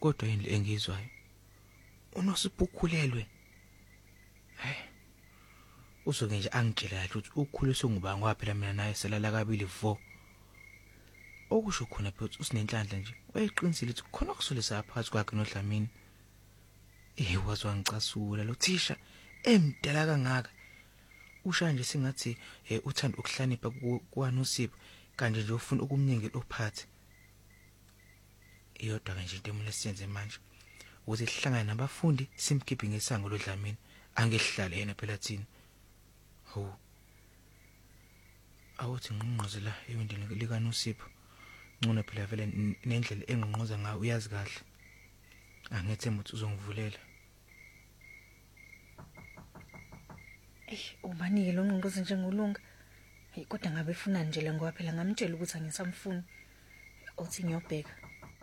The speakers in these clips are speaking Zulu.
kodwa yini engizwayo unosiphukhulelwe uzoke nje angitshela kahle ukuthi ukhuliswe ngubani ngoba phela mina naye selala kabili 4 okusho khona phela usinenhlanhla nje wayeqinisile ukuthi khona kusolisa phakathi kwakhe noDlamini wazwa ngicasula lo thisha emdala kangaka usha nje singathi uthanda ukuhlanipha kwaNosipho kanje nje ufuna ukumnyenge ophathe iyodwa kanje into emule siyenze manje ukuthi sihlangane nabafundi simkhiphe ngesango loDlamini angehlale yena phela thina awuthi ngqonqozela ewindini likaNosipho ngcona phela vele nendlela engqonqoza ngayo uyazi kahle angethemba ukuthi uzongivulela ubanike lo ngqonqozo njengolunga kodwa ngabe efuna nje le ngoba phela ngamtshela ukuthi angisamfuni uthi ngiyobheka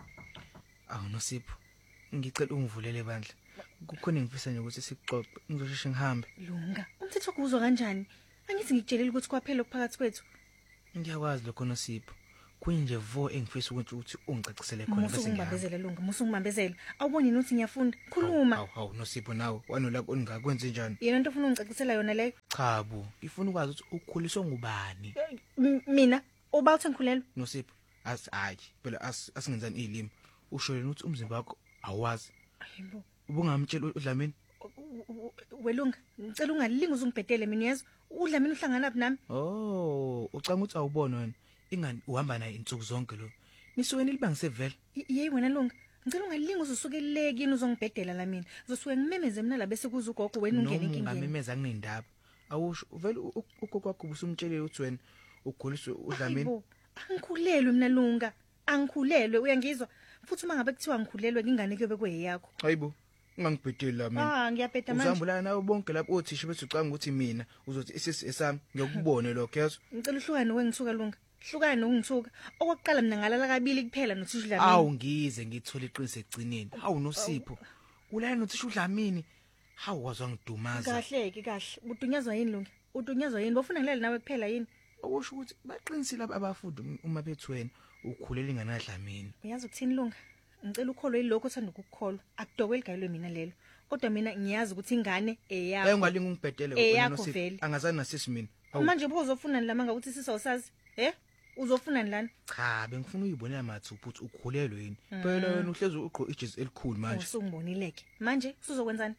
Nosipho ngicela ungivulele bandla kukhona engifisa nje ukuthi sikuxoxe ngizosheshe ngihambe Lunga umthetho kuzwa kanjani angithi ngikutshelile ukuthi kwaphela okuphakathi kwethu ngiyakwazi lokho Nosipho kunje vo engifisa ukuthi ungicacisele khona bese ngiyabambezela Lunga musungibambezela awuboni nothi ngiyafunda khuluma hawu Nosipho nawe wanola ongakwenza njani yena into ufuna ungicacisela yona leyo cha bo ngifuna ukwazi ukuthi ukhuliswe ngubani mina uba uthi ngikhulelwe Nosipho hayi phela asingenzani izilimi usho yena ukuthi umzimba wakho awazi hayibo ubungamtshela uDlamini welunga ngicela ungalingi uzungibhedele mina uyezwa uDlamini uhlangana nami ucanga ukuthi awubona wena ingani uhamba naye insuku zonke lo nisuweni libangise yeyi wena Lunga ngicela ungalingi uzosukelele kini uzongibhedela la mina uzosuke ngimemeze mina la bese kuza ugogo wena ungene inkingeni ngamemeza kunendaba awusho vele ugogo wakho busumtshelile ukuthi wena ukhuliswe uDlamini angikhulelwe mina Lunga angikhulelwe uyangizwa futhi uma ngabe kuthiwa ngikhulelwe ingane kuyobe kweyakho hayibo ungangibhedeli la mina ngiyabheda manje uzambulana nawe bonke lapho othisha bese ucanga ukuthi mina uzothi isisi esami ngiyokubone lokho yazo ngicela uhlukane wengithuka Lunga hlukane nokungithuka okokuqala mina ngalala kabili kuphela nothisha uDlamini ngize ngithola iqiniso egcineni Nosipho ulala nothisha uDlamini wazwa ngidumaza kahle udunyazwa yini Lunga udunyazwa yini bofuna ngilale nawe kuphela yini okusho ukuthi baqinisile abafundi uma bethi wena ukhulela ingane kaDlamini uyazi ukuthini Lunga ngicela ukholwe yilokho othanda ukukholwa akudokwe ligayelwe mina lelo kodwa mina ngiyazi ukuthi ingane eyakho ungalingi ungibhedele Nosipho angazani nasisi mina manje uzofuna la manga ukuthi sisosazi uzofuna lana cha bengifuna uyibonela mathupha ukuthi ukhulelwe yini phela wena uhlezi uqo ijezi elikhulu manje usungibonileke manje uzokwenzani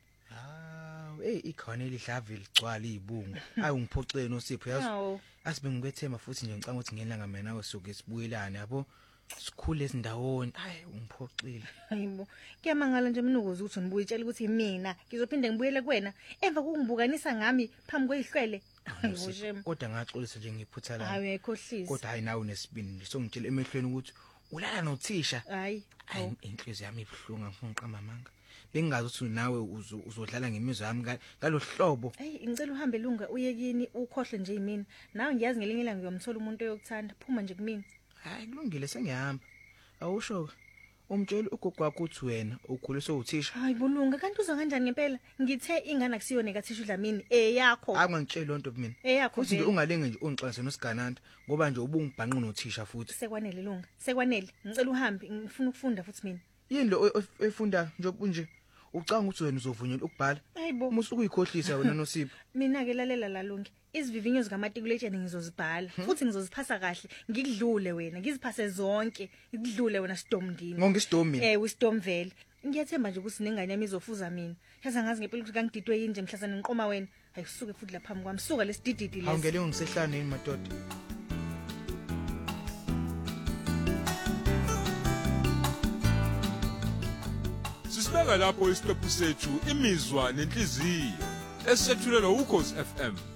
ikhona elidlava eligcwala izibungu ungiphoxele Nosipho yazi asibe ngibethema futhi nje ngicanga ukuthi ngelanga mina nawe soke sibuyelane yabo sikhule ezindawoni ungiphoxile hayibo kuyamangala nje mina ukuze ukuthi ngibuye tshela ukuthi mina ngizophinde ngibuyele kuwena emva kokungibukanisa ngami phambi kwezihlwele kodwa ngaxolisa nje ngiphutha la hayi uyakhohlisa kodwa hayi nawe nesibindi songitshela emehlweni ukuthi ulala nothisha hayi inhliziyo yami ibhlunga ngifuna uqamba amanga bengazi ukuthi nawe uzodlala ngemizwa yami ngalohlobo ngicela uhambe Lunga uyekini ukhohle nje yimina nawe ngiyazi ngelinye ilanga ngiyomthola umuntu oyokuthanda phuma nje kumina kulungile sengihamba awusho umtshela ugogo wakho uthi wena ukhuliswe uthisha hayi bulunga kanti uzwa kanjani ngempela ngithe ingane akusiyona kathisha uDlamini eyakho angangitshela lonto kimi eyakho futhi nje ungalinge nje ungixolise noSigananda ngoba nje ubungibhanqe nothisha futhi sekwanele Lunga sekwanele ngicela uhambe ngifuna ukufunda futhi mina yini lo efunda nje ucanga ukuthi wena uzovunyelwa ukubhala hayibo musu ukuyikhohlisa wena Nosipho mina ke lalela la Lunga izivivinyo zikamatikuletsheni ngizozibhala futhi ngizoziphasa kahle ngikudlule wena ngiziphase zonke ngikudlule wena Sidomndini ngongisidomi uSidomvele ngiyathemba nje ukuthi nengane yami izofuza mina yazi angazi ngempela ukuthi kangididwe yini nje mhlasana ngiqoma wena ayisuke futhi lapha phambi kwami suka lesidididi lesi awungele ngisehlane yini madoda Sibeka lapho isiqephu sethu imizwa nenhliziyo esethulelwa uKhosi FM